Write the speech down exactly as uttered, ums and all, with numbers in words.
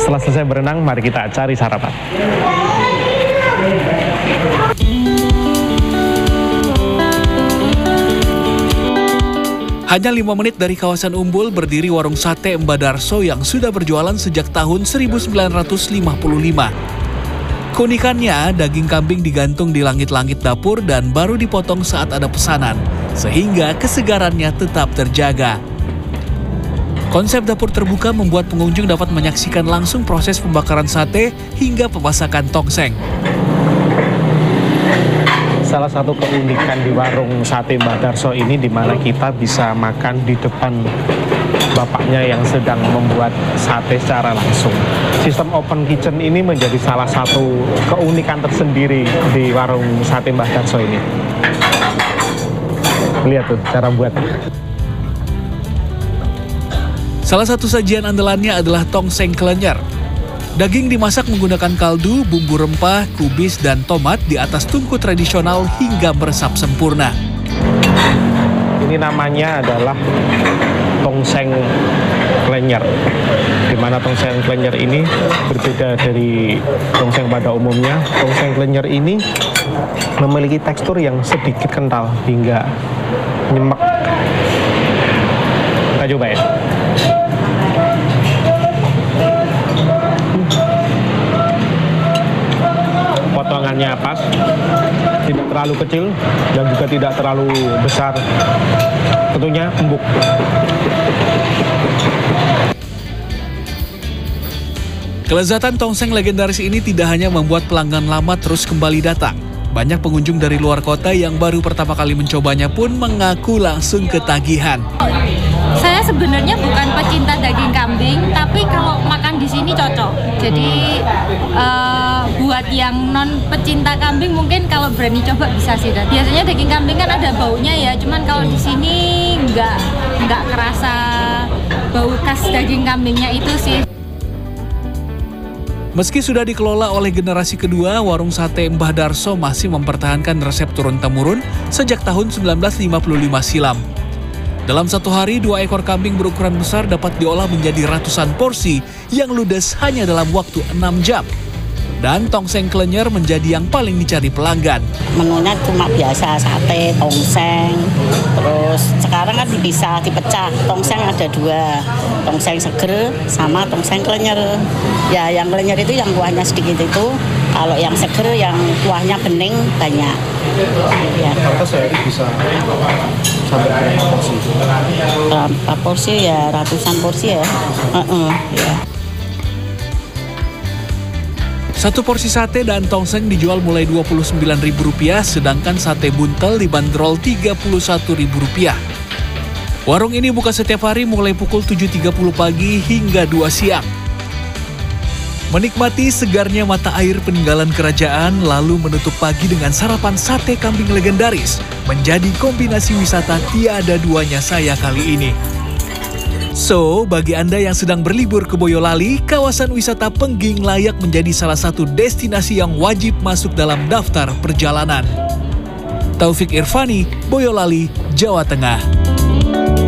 Setelah selesai berenang, mari kita cari sarapan. Hanya lima menit dari kawasan Umbul berdiri warung sate Mbah Darso yang sudah berjualan sejak tahun seribu sembilan ratus lima puluh lima. Keunikannya, daging kambing digantung di langit-langit dapur dan baru dipotong saat ada pesanan, sehingga kesegarannya tetap terjaga. Konsep dapur terbuka membuat pengunjung dapat menyaksikan langsung proses pembakaran sate hingga pemasakan tongseng. Salah satu keunikan di warung sate Mbah Darso ini di mana kita bisa makan di depan bapaknya yang sedang membuat sate secara langsung. Sistem open kitchen ini menjadi salah satu keunikan tersendiri di warung sate Mbah Darso ini. Lihat tuh cara buat. Salah satu sajian andalannya adalah tongseng klenyer. Daging dimasak menggunakan kaldu, bumbu rempah, kubis, dan tomat di atas tungku tradisional hingga meresap sempurna. Ini namanya adalah tongseng klenyer, di mana tongseng klenyer ini berbeda dari tongseng pada umumnya. Tongseng klenyer ini memiliki tekstur yang sedikit kental hingga nyemek. Kita coba ya. Potongannya pas, tidak terlalu kecil dan juga tidak terlalu besar, tentunya empuk. Kelezatan tongseng legendaris ini tidak hanya membuat pelanggan lama terus kembali datang. Banyak pengunjung dari luar kota yang baru pertama kali mencobanya pun mengaku langsung ketagihan. Saya sebenarnya bukan pecinta daging kambing, tapi kalau makan di sini cocok. Jadi uh, buat yang non pecinta kambing mungkin kalau berani coba bisa sih. Dan biasanya daging kambing kan ada baunya ya, cuman kalau di sini nggak nggak kerasa bau khas daging kambingnya itu sih. Meski sudah dikelola oleh generasi kedua, warung sate Mbah Darso masih mempertahankan resep turun-temurun sejak tahun seribu sembilan ratus lima puluh lima silam. Dalam satu hari, dua ekor kambing berukuran besar dapat diolah menjadi ratusan porsi yang ludes hanya dalam waktu enam jam. Dan tongseng klenyer menjadi yang paling dicari pelanggan. Menunya cuma biasa, sate, tongseng, terus sekarang kan bisa dipecah. Tongseng ada dua, tongseng seger sama tongseng klenyer. Ya yang klenyer itu yang kuahnya sedikit itu, kalau yang seger yang kuahnya bening banyak. Ya. Kata saya bisa sampai berapa porsi? Berapa porsi ya, ratusan porsi ya. Uh-uh, ya. Satu porsi sate dan tongseng dijual mulai dua puluh sembilan ribu rupiah, sedangkan sate buntel dibanderol tiga puluh satu ribu rupiah. Warung ini buka setiap hari mulai pukul tujuh tiga puluh pagi hingga dua siang. Menikmati segarnya mata air peninggalan kerajaan, lalu menutup pagi dengan sarapan sate kambing legendaris, menjadi kombinasi wisata tiada duanya saya kali ini. So, bagi Anda yang sedang berlibur ke Boyolali, kawasan wisata Pengging layak menjadi salah satu destinasi yang wajib masuk dalam daftar perjalanan. Taufik Irvani, Boyolali, Jawa Tengah.